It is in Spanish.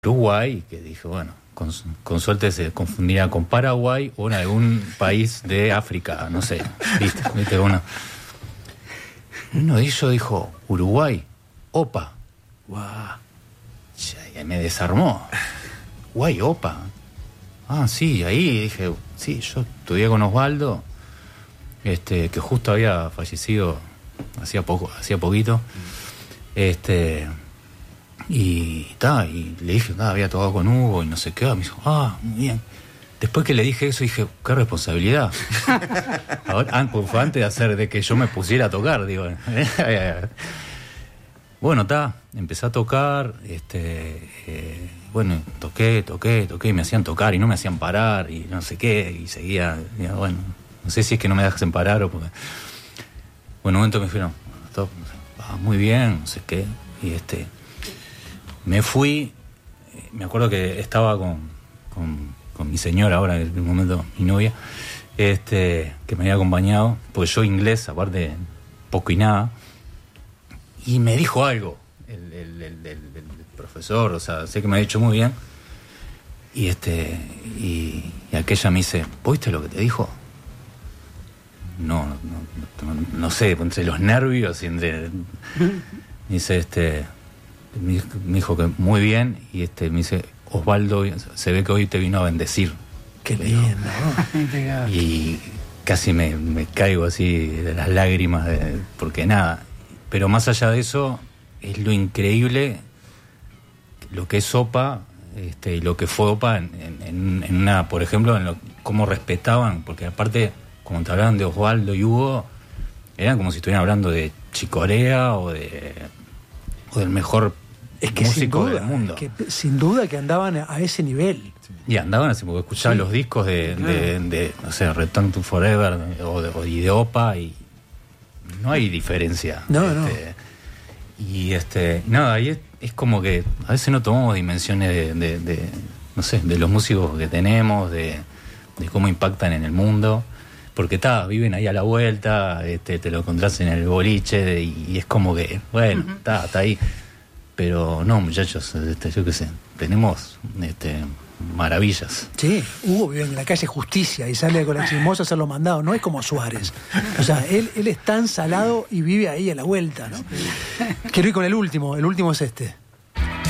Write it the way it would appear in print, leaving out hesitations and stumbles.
Uruguay, que dije, bueno, con suerte se confundirá con Paraguay o en algún país de África, no sé, viste uno. Uno de ellos dijo, Uruguay, opa. Guau. Y me desarmó. Uruguay, opa. Ah, sí, ahí dije, sí, yo estudié con Osvaldo, que justo había fallecido hacía poquito. Y le dije, había tocado con Hugo y no sé qué. Me dijo, muy bien. Después que le dije eso, dije, qué responsabilidad. Ahora, fue antes de que yo me pusiera a tocar, digo. Bueno, empecé a tocar, bueno, toqué, y me hacían tocar y no me hacían parar y no sé qué, y seguía, bueno, no sé si es que no me dejan parar o porque... Bueno, un momento me dijeron, muy bien, no sé qué, y me fui, me acuerdo que estaba con mi señora ahora, en el momento mi novia, que me había acompañado, porque yo inglés, aparte, poco y nada, y me dijo algo, el profesor, o sea, sé que me ha dicho muy bien, y aquella me dice, ¿oíste lo que te dijo? No sé, entre los nervios y entre... Dice, me dijo que muy bien, y me dice, Osvaldo, se ve que hoy te vino a bendecir. Qué bien, ¿no? Y casi me caigo así de las lágrimas, porque nada. Pero más allá de eso, es lo increíble, lo que es OPA, y lo que fue OPA en una, por ejemplo, cómo respetaban, porque aparte, como te hablaban de Osvaldo y Hugo, eran como si estuvieran hablando de Chicorea o del mejor músico del mundo. Es que sin duda que andaban a ese nivel. Y andaban así, porque escuchaba los discos de no sé, Return to Forever y de OPA, y no hay diferencia. No. Y nada, ahí es como que a veces no tomamos dimensiones de no sé, de los músicos que tenemos, de cómo impactan en el mundo, porque viven ahí a la vuelta, te lo encontrás en el boliche, y es como que, bueno, está ahí. Pero no, muchachos, yo qué sé, tenemos maravillas. Sí, Hugo vive en la calle Justicia y sale con la chismosa a hacer los mandados, no es como Suárez. O sea, él es tan salado y vive ahí a la vuelta, ¿no? Quiero ir con el último es este.